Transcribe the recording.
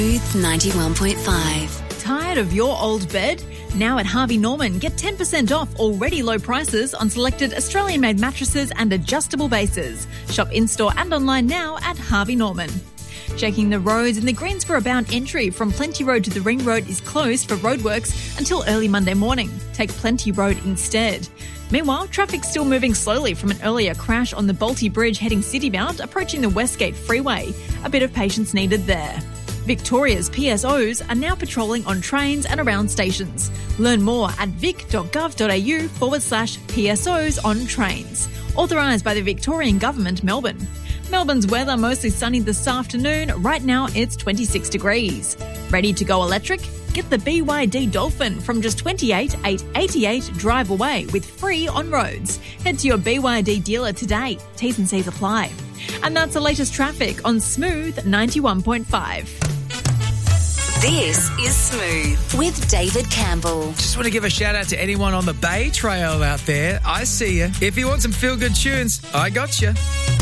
Booth 91.5. Tired of your old bed? Now at Harvey Norman, get 10% off already low prices on selected Australian-made mattresses and adjustable bases. Shop in-store and online now at Harvey Norman. Checking the roads in the Greensboro bound entry from Plenty Road to the Ring Road is closed for roadworks until early Monday morning. Take Plenty Road instead. Meanwhile, traffic's still moving slowly from an earlier crash on the Bolte Bridge heading citybound approaching the Westgate Freeway. A bit of patience needed there. Victoria's PSOs are now patrolling on trains and around stations. Learn more at vic.gov.au/PSOs on trains. Authorised by the Victorian Government, Melbourne. Melbourne's weather mostly sunny this afternoon. Right now it's 26 degrees. Ready to go electric? Get the BYD Dolphin from just $28,888 drive away with free on roads. Head to your BYD dealer today. T's and C's apply. And that's the latest traffic on Smooth 91.5. This is Smooth with David Campbell. Just want to give a shout out to anyone on the Bay Trail out there. I see you. If you want some feel-good tunes, I got you.